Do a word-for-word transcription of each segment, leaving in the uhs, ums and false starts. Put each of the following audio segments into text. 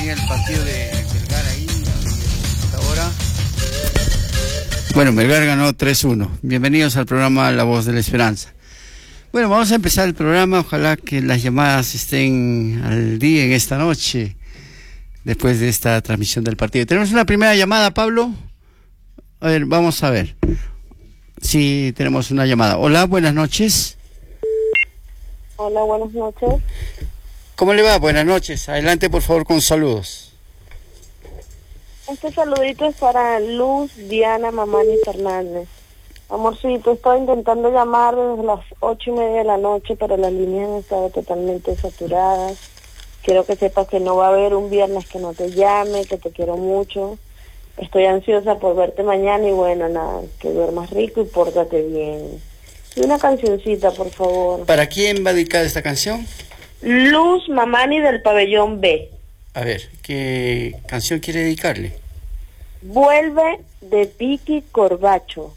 sigue el partido de Melgar ahí hasta ahora. Bueno, Melgar ganó tres uno. Bienvenidos al programa La Voz de la Esperanza. Bueno, vamos a empezar el programa. Ojalá que las llamadas estén al día en esta noche, después de esta transmisión del partido. Tenemos una primera llamada, Pablo. A ver, vamos a ver. Sí, tenemos una llamada. Hola, buenas noches. Hola, buenas noches. ¿Cómo le va? Buenas noches. Adelante, por favor, con saludos. Este saludito es para Luz Diana Mamani Fernández. Amorcito, estoy intentando llamar desde las ocho y media de la noche, pero las líneas han estado totalmente saturadas. Quiero que sepas que no va a haber un viernes que no te llame, que te quiero mucho. Estoy ansiosa por verte mañana y bueno, nada, que duermas rico y pórtate bien. Y una cancioncita, por favor. ¿Para quién va dedicada esta canción? Luz Mamani del Pabellón B. A ver, ¿qué canción quiere dedicarle? Vuelve de Piqui Corbacho.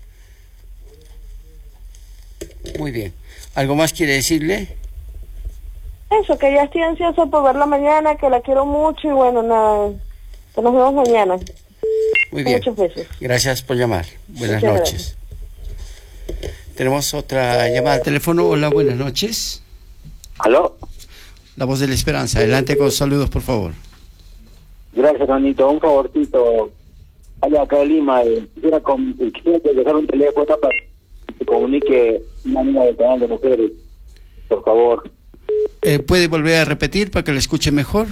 Muy bien. ¿Algo más quiere decirle? Eso, que ya estoy ansiosa por verla mañana, que la quiero mucho y bueno, nada, que nos vemos mañana. Muy bien. Muchos besos. Gracias por llamar. Buenas Muchas noches. Gracias. Tenemos otra llamada al teléfono. Hola, buenas noches. ¿Aló? La Voz de la Esperanza. Adelante con saludos, por favor. Gracias, hermanito. Un favorcito. Allá acá de Lima, eh, quisiera, con, quisiera dejar un teléfono para que se comunique una amiga del canal de mujeres. Por favor. Eh, ¿Puede volver a repetir para que le escuche mejor?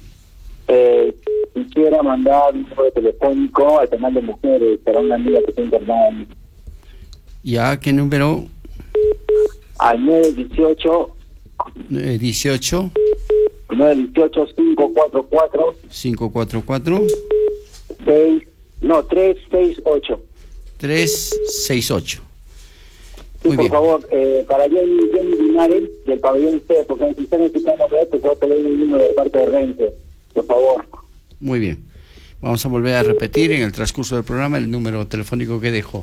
Eh, quisiera mandar un número telefónico al canal de mujeres para una amiga que está internada. Ya, ¿qué número? Al nueve dieciocho nueve dieciocho nueve dieciocho cinco cuatro cuatro cinco cuatro cuatro seis no tres seis ocho tres seis ocho. Sí, Muy por bien. favor, eh, para Jenny, Jenny Linares del Pabellón C, porque si están escuchando esto, yo te doy un número de parte de Renfe, por favor. Muy bien. Vamos a volver a repetir en el transcurso del programa el número telefónico que dejó.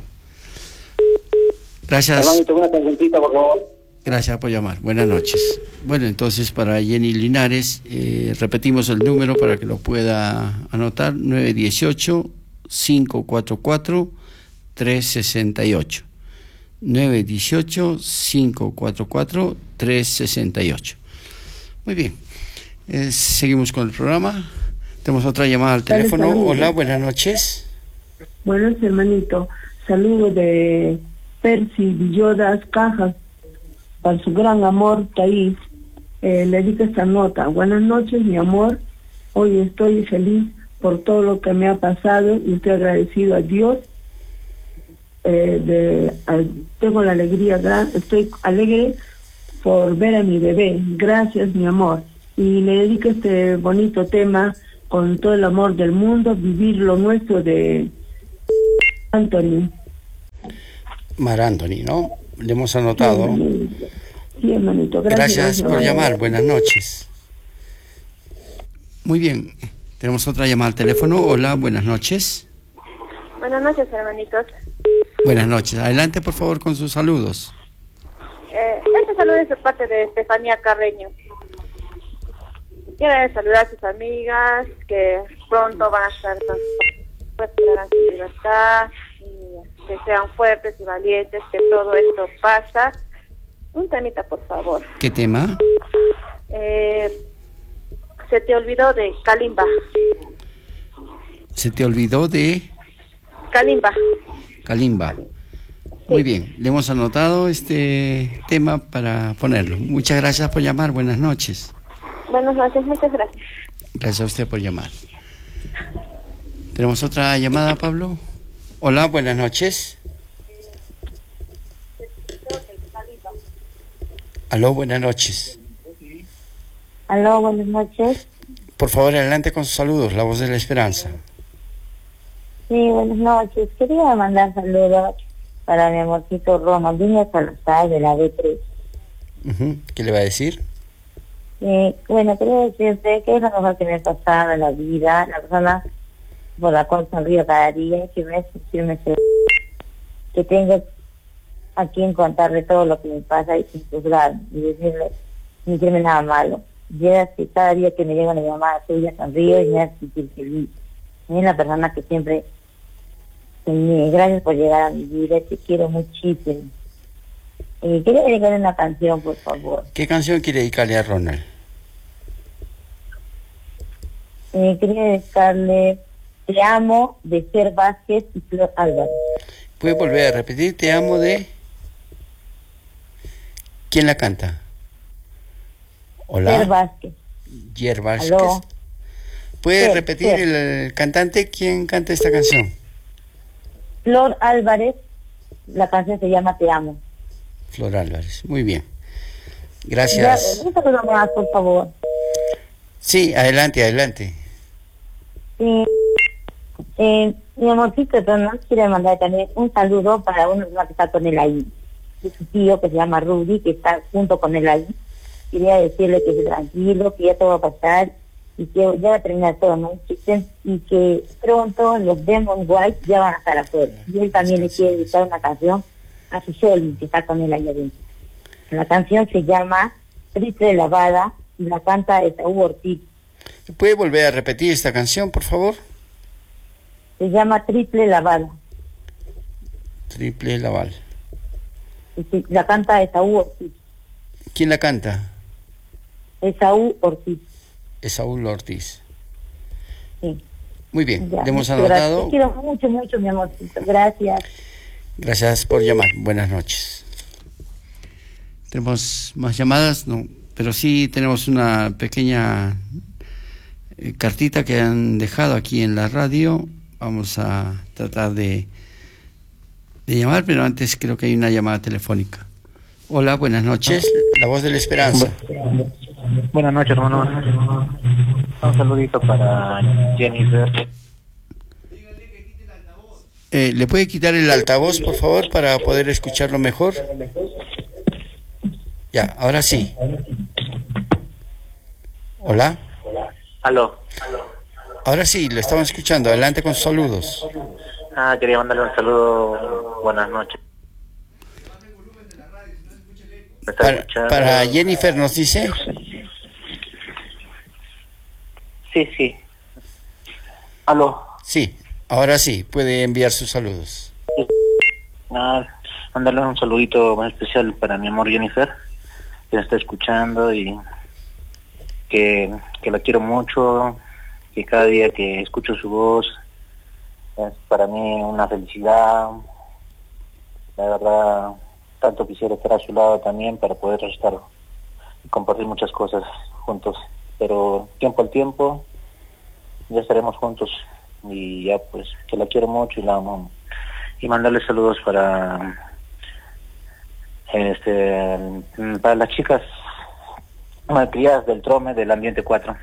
Gracias. Hermanito, una cancioncita, por favor. Gracias por llamar. Buenas noches. Bueno, entonces para Jenny Linares, eh, repetimos el número para que lo pueda anotar: nueve dieciocho cinco cuatro cuatro tres seis ocho. nueve dieciocho cinco cuatro cuatro tres seis ocho. Muy bien. Eh, seguimos con el programa. Tenemos otra llamada al teléfono. Saludos. Hola, buenas noches. Buenos hermanito, saludos de Percy Villodas Cajas, para su gran amor, Taís. Eh, le dedico esta nota. Buenas noches, mi amor. Hoy estoy feliz por todo lo que me ha pasado y estoy agradecido a Dios. Eh, de, a, tengo la alegría, gran, estoy alegre por ver a mi bebé. Gracias, mi amor. Y le dedico este bonito tema con todo el amor del mundo, vivir lo nuestro, de Anthony. Mar Anthony, ¿no? Le hemos anotado. Sí, hermanito. Gracias, Gracias por llamar. Buenas noches. Muy bien. Tenemos otra llamada al teléfono. Hola, buenas noches. Buenas noches, hermanitos. Buenas noches. Adelante, por favor, con sus saludos. Eh, este saludo es de parte de Estefanía Carreño. Quiero saludar a sus amigas que pronto van a estar con su libertad, y que sean fuertes y valientes, que todo esto pasa. Un temita, por favor. ¿Qué tema? Eh, se te olvidó de Kalimba. Se te olvidó de Kalimba. Kalimba. Muy bien, le hemos anotado este tema para ponerlo. Muchas gracias por llamar. Buenas noches. Buenas noches, muchas gracias. Gracias a usted por llamar. ¿Tenemos otra llamada, Pablo? Hola, buenas noches. Aló, buenas noches. Aló, buenas noches. Por favor, adelante con sus saludos, La Voz de la Esperanza. Sí, buenas noches. Quería mandar saludos para mi amorcito Ronaldinho Salazar de la B tres. Uh-huh. ¿Qué le va a decir? Eh, bueno, quería decirte que es lo mejor que me ha pasado en la vida, la persona por la cual sonrío cada día, que me decirme que tengo a quien contarle todo lo que me pasa y sin juzgar, y decirle, ni decirme nada malo. ya que cada día que me llega una llamada tuya sonrío y me hace sentir feliz. Es la persona que siempre... Eh, gracias por llegar a mi vida, te quiero muchísimo. Eh, quería dedicarle una canción, por favor. ¿Qué canción quiere dedicarle a Ronald? Eh, quería dedicarle Te amo, de Ser Vázquez y Flor Álvarez. ¿Puede volver a repetir? Te amo de... ¿Quién la canta? Hola. Ser Vázquez. Yer Vázquez. Aló. ¿Puede Ser, repetir Ser. el, el cantante? ¿Quién canta esta canción? Flor Álvarez, la canción se llama Te amo. Flor Álvarez. Muy bien. Gracias. Ya, un saludo más, por favor. Sí, adelante, adelante. Sí. Eh, mi amorcito, no quiero mandar también un saludo para una persona que está con él ahí. Es su tío que se llama Rudy, que está junto con él ahí. Quería decirle que esté tranquilo, que ya todo va a pasar y que ya va a terminar todo, ¿no? Y que pronto los Demon White ya van a estar afuera. Y él también le quiere dedicar una canción a su Shelly, que está con él ahí adentro. La canción se llama Triple Lavada y la canta Esaú Ortiz. ¿Puede volver a repetir esta canción, por favor? Se llama Triple Lavada. Triple Laval. Y se- la canta Esaú Ortiz. ¿Quién la canta? Esaú Ortiz. Esaú Ortiz. Sí. Muy bien, Ya, le hemos muchas gracias. anotado. Te quiero mucho, mucho, mi amorcito. Gracias. Gracias por llamar. Buenas noches. ¿Tenemos más llamadas? No, pero sí tenemos una pequeña eh, cartita que han dejado aquí en la radio. Vamos a tratar de, de llamar, pero antes creo que hay una llamada telefónica. Hola, buenas noches. La voz de la esperanza. Buenas noches, hermano. Un saludito para Jennifer. Eh, ¿Le puede quitar el altavoz, por favor, para poder escucharlo mejor? Ya, ahora sí. Hola. Aló. Ahora sí, lo estamos escuchando. Adelante con sus saludos. Ah, quería mandarle un saludo. Buenas noches. ¿Me está Para, escuchando? para Jennifer nos dice. Sí, sí. Aló. Sí, ahora sí, puede enviar sus saludos. Ah, mandarle un saludito más especial para mi amor Jennifer, que me está escuchando y que, que la quiero mucho, que cada día que escucho su voz es para mí una felicidad. La verdad, tanto quisiera estar a su lado también para poder estar y compartir muchas cosas juntos, pero tiempo al tiempo ya estaremos juntos y ya pues que la quiero mucho y la amo. Y mandarle saludos para este para las chicas malcriadas del Trome del Ambiente cuatro.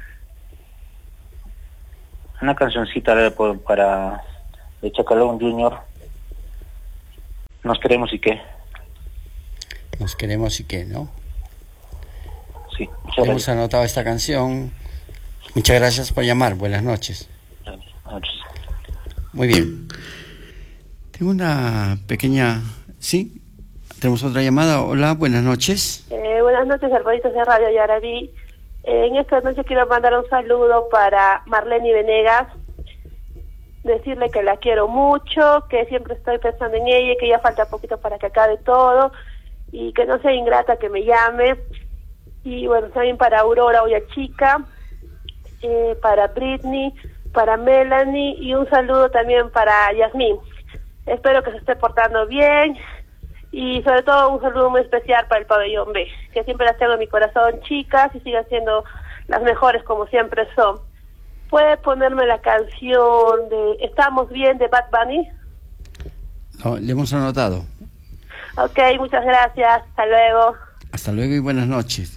Una cancioncita para, para de Chacalón Junior. Nos queremos y qué. Nos queremos y qué, ¿no? Sí, muchas Hemos anotado esta canción. Muchas gracias por llamar. Buenas noches. gracias. Muy bien. Tengo una pequeña... ¿Sí? ¿Tenemos otra llamada? Hola, buenas noches. Eh, buenas noches, hermanitos de Radio Yaraví. Eh, en esta noche quiero mandar un saludo para Marlene Venegas, decirle que la quiero mucho, que siempre estoy pensando en ella, que ya falta poquito para que acabe todo, y que no sea ingrata que me llame. Y bueno, también para Aurora Olla Chica, eh, para Britney, para Melanie, y un saludo también para Yasmín. Espero que se esté portando bien. Y sobre todo un saludo muy especial para el Pabellón B, que siempre las tengo en mi corazón, chicas, y sigan siendo las mejores como siempre son. ¿Puede ponerme la canción de Estamos Bien de Bad Bunny? No, le hemos anotado. Ok, muchas gracias, hasta luego. Hasta luego y buenas noches.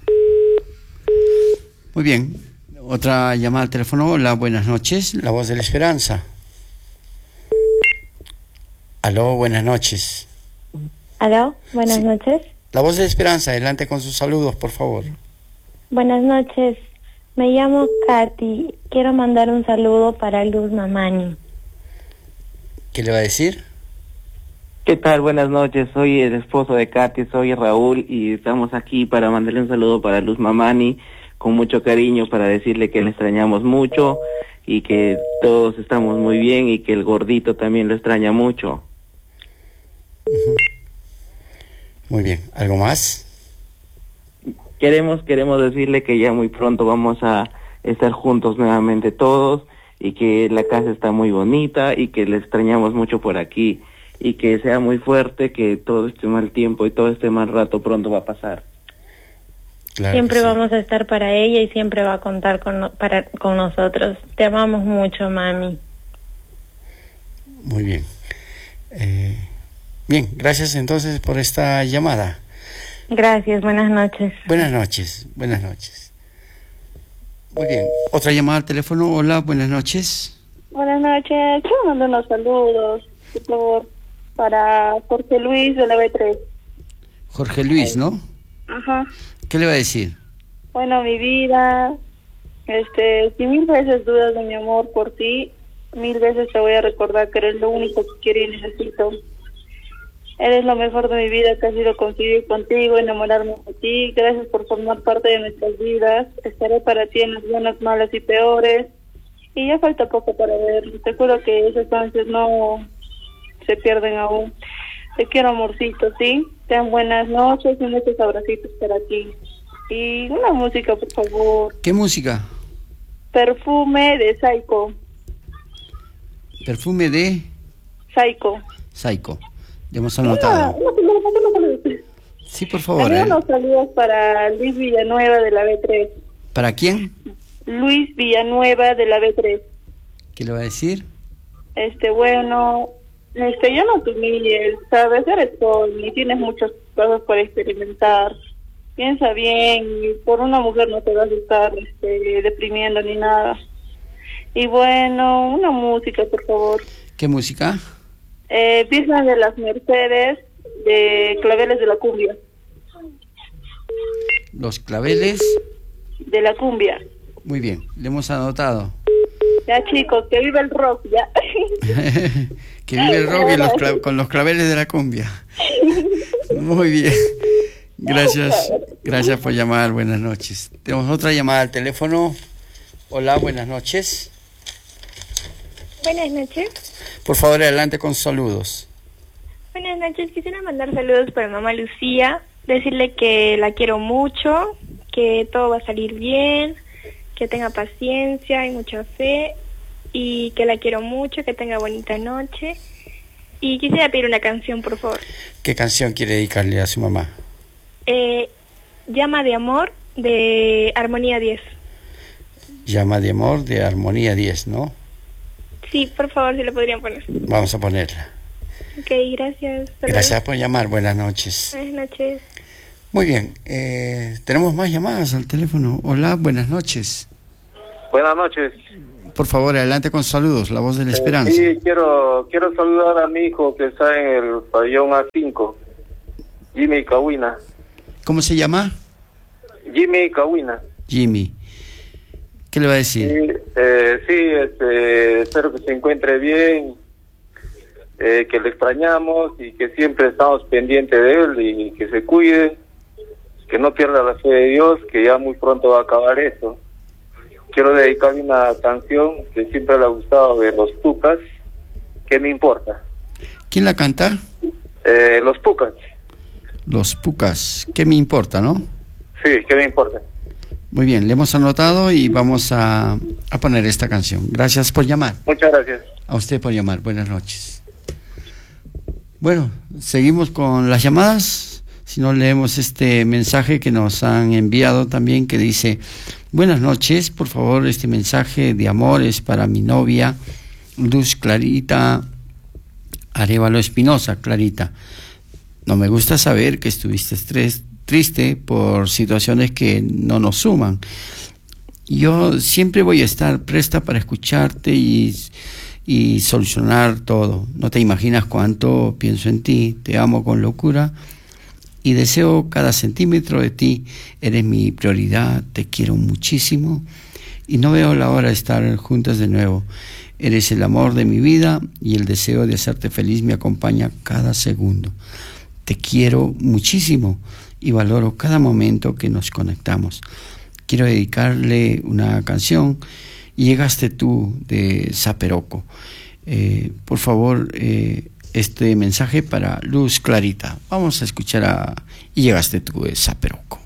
Muy bien. Otra llamada al teléfono. Hola, buenas noches. La voz de la esperanza. Aló, buenas noches. Aló, buenas Sí. noches. La voz de la esperanza, adelante con sus saludos, por favor. Buenas noches. Me llamo Katy. Quiero mandar un saludo para Luz Mamani. ¿Qué le va a decir? ¿Qué tal? Buenas noches, soy el esposo de Katy, soy Raúl y estamos aquí para mandarle un saludo para Luz Mamani, con mucho cariño para decirle que le extrañamos mucho y que todos estamos muy bien y que el gordito también lo extraña mucho. Uh-huh. Muy bien, ¿algo más? Queremos, queremos decirle que ya muy pronto vamos a estar juntos nuevamente todos y que la casa está muy bonita y que le extrañamos mucho por aquí y que sea muy fuerte, que todo este mal tiempo y todo este mal rato pronto va a pasar. Claro, siempre sí. Vamos a estar para ella y siempre va a contar con, no, para, con nosotros. Te amamos mucho, mami. Muy bien. Eh, bien, gracias entonces por esta llamada. Gracias, buenas noches. Buenas noches, buenas noches. Muy bien, otra llamada al teléfono. Hola, buenas noches. Buenas noches, quiero mandar unos saludos, por favor, para Jorge Luis de la B tres. Jorge Luis, ¿no? Ajá. ¿Qué le va a decir? Bueno, mi vida, este, si mil veces dudas de mi amor por ti, mil veces te voy a recordar que eres lo único que quiero y necesito. Eres lo mejor de mi vida, que ha sido conseguir contigo, enamorarme de ti. Gracias por formar parte de nuestras vidas. Estaré para ti en las buenas, malas y peores. Y ya falta poco para ver. Te juro que esas chances no se pierden aún. Te quiero, amorcito, ¿sí? Ten buenas noches y muchos abracitos para ti. Y una música, por favor. ¿Qué música? Perfume de Psycho. Perfume de... Psycho. Psycho. Ya hemos anotado. No, no, no, no, no, no. Sí, por favor. También ¿eh? unos saludos para Luis Villanueva de la B tres. ¿Para quién? Luis Villanueva de la B tres. ¿Qué le va a decir? Este, bueno, este, yo no te humilles, sabes, eres joven y tienes muchas cosas para experimentar. Piensa bien, y por una mujer no te vas a estar este, deprimiendo ni nada. Y bueno, una música, por favor. ¿Qué música? Eh, Virgen de las Mercedes, de Claveles de la Cumbia. Los Claveles de la Cumbia. Muy bien, le hemos anotado. Ya, chicos, que vive el rock, ya. Que vive el rock y los cla- con los Claveles de la Cumbia. Muy bien. Gracias, gracias por llamar, buenas noches. Tenemos otra llamada al teléfono. Hola, buenas noches. Buenas noches. Por favor, adelante con saludos. Buenas noches, quisiera mandar saludos para mamá Lucía, decirle que la quiero mucho, que todo va a salir bien, que tenga paciencia y mucha fe, y que la quiero mucho, que tenga bonita noche. Y quisiera pedir una canción, por favor. ¿Qué canción quiere dedicarle a su mamá? Eh, Llama de amor, de Armonía diez. Llama de amor, de Armonía diez, ¿no? Sí, por favor, si lo podrían poner. Vamos a ponerla. Ok, gracias. Gracias por llamar, buenas noches. Buenas noches. Muy bien, eh, tenemos más llamadas al teléfono. Hola, buenas noches. Buenas noches. Por favor, adelante con saludos, la voz de la esperanza. Eh, sí, quiero quiero saludar a mi hijo que está en el pabellón A cinco, Jimmy Kawina. ¿Cómo se llama? Jimmy Kawina. Jimmy. ¿Qué le va a decir? Sí, eh, sí este, espero que se encuentre bien, eh, que le extrañamos y que siempre estamos pendientes de él y que se cuide, que no pierda la fe de Dios, que ya muy pronto va a acabar esto. Quiero dedicarle una canción que siempre le ha gustado de Los Pucas, ¿Qué me importa? ¿Quién la canta? Eh, Los Pucas. Los Pucas, ¿qué me importa, no? Sí, ¿qué me importa? Muy bien, le hemos anotado y vamos a, a poner esta canción. Gracias por llamar. Muchas gracias. A usted por llamar, buenas noches. Bueno, seguimos con las llamadas. Si no, leemos este mensaje que nos han enviado también, que dice: buenas noches, por favor, este mensaje de amor es para mi novia Luz Clarita Arevalo Espinosa. Clarita, no me gusta saber que estuviste estres, triste por situaciones que no nos suman. Yo siempre voy a estar presta para escucharte y, y solucionar todo. No te imaginas cuánto pienso en ti, te amo con locura y deseo cada centímetro de ti. Eres mi prioridad, te quiero muchísimo y no veo la hora de estar juntas de nuevo. Eres el amor de mi vida y el deseo de hacerte feliz me acompaña cada segundo. Te quiero muchísimo y valoro cada momento que nos conectamos. quiero dedicarle una canción, Y llegaste tú, de Zaperoco. Eh, por favor, eh, este mensaje para Luz Clarita. Vamos a escuchar a Y llegaste tú, de Zaperoco.